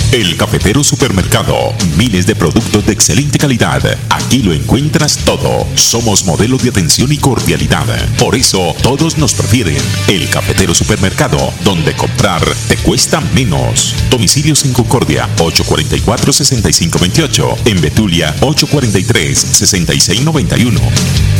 El Cafetero Supermercado. Miles de productos de excelente calidad. Aquí lo encuentras todo. Somos modelo de atención y cordialidad. Por eso todos nos prefieren. El Cafetero Supermercado, donde comprar te cuesta menos. Domicilios en Concordia 844-6528. En Betulia 843-6691.